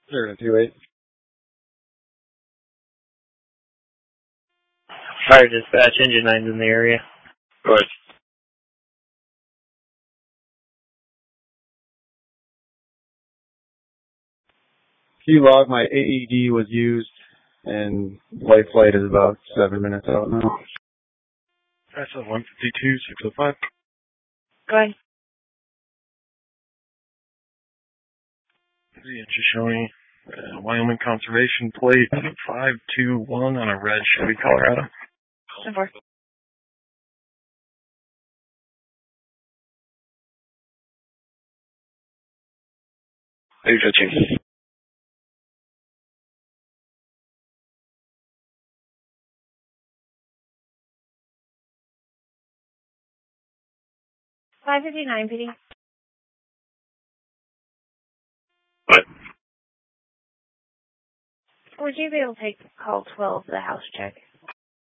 Sure, 2-8. Fire dispatch, engine 9's in the area. Go ahead. Key log, my AED was used, and life flight is about 7 minutes out now. That's a 152, 605. Go ahead. It's just showing Wyoming Conservation Plate 521 on a red Chevy Colorado. 10-4. Are you touching? 559, PD. What? Would you be able to take call 12, the house check?